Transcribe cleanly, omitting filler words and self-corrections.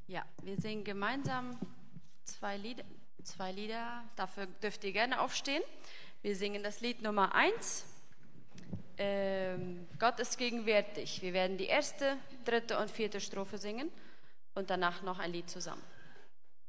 Ja, wir singen gemeinsam zwei Lieder. Dafür dürft ihr gerne aufstehen. Wir singen das Lied Nummer 1. Gott ist gegenwärtig. Wir werden die erste, dritte und vierte Strophe singen und danach noch ein Lied zusammen.